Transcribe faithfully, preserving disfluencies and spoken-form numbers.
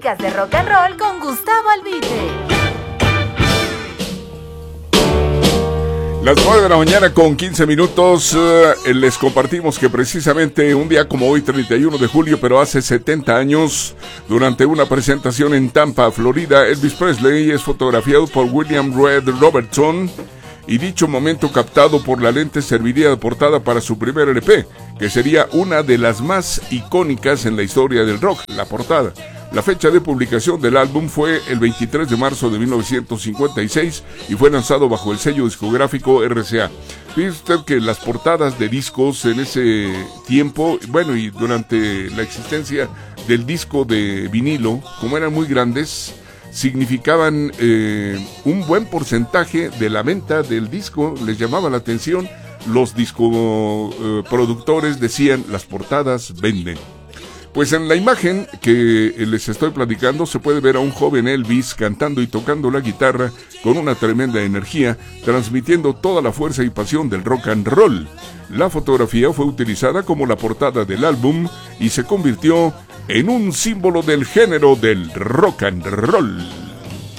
Días de Rock and Roll con Gustavo Albite. Las nueve de la mañana con quince minutos, eh, les compartimos que precisamente un día como hoy, treinta y uno de julio, pero hace setenta años, durante una presentación en Tampa, Florida, Elvis Presley es fotografiado por William Red Robertson y dicho momento captado por la lente serviría de portada para su primer L P, que sería una de las más icónicas en la historia del rock, la portada. La fecha de publicación del álbum fue el veintitrés de marzo de mil novecientos cincuenta y seis y fue lanzado bajo el sello discográfico R C A. Fíjese usted que las portadas de discos en ese tiempo, bueno, y durante la existencia del disco de vinilo, como eran muy grandes, significaban eh, un buen porcentaje de la venta del disco. Les llamaba la atención, los disco eh, productores decían, las portadas venden. Pues en la imagen que les estoy platicando se puede ver a un joven Elvis cantando y tocando la guitarra con una tremenda energía, transmitiendo toda la fuerza y pasión del rock and roll. La fotografía fue utilizada como la portada del álbum y se convirtió en un símbolo del género del rock and roll.